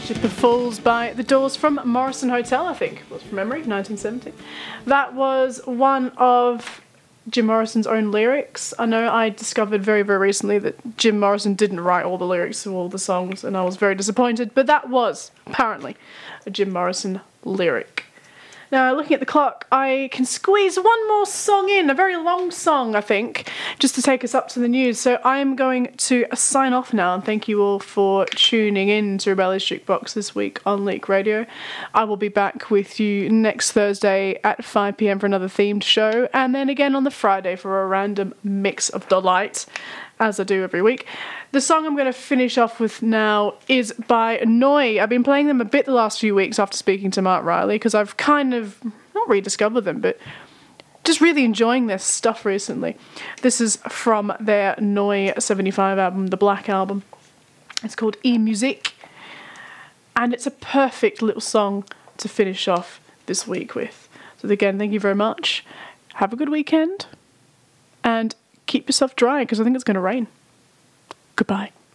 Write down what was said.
Ship of Fools by The Doors from Morrison Hotel, I think. It was from memory, 1970. That was one of Jim Morrison's own lyrics. I know I discovered very, very recently that Jim Morrison didn't write all the lyrics to all the songs, and I was very disappointed, but that was, apparently, a Jim Morrison lyric. Now, looking at the clock, I can squeeze one more song in, a very long song, I think, just to take us up to the news. So I'm going to sign off now, and thank you all for tuning in to Rebellious Jukebox this week on Leak Radio. I will be back with you next Thursday at 5 p.m. for another themed show, and then again on the Friday for a random mix of delight, as I do every week. The song I'm going to finish off with now is by Noi. I've been playing them a bit the last few weeks after speaking to Mark Riley, because I've kind of, not rediscovered them, but just really enjoying their stuff recently. This is from their Noi 75 album, the Black Album. It's called E-Music, and it's a perfect little song to finish off this week with. So again, thank you very much. Have a good weekend, and keep yourself dry, because I think it's going to rain. Goodbye.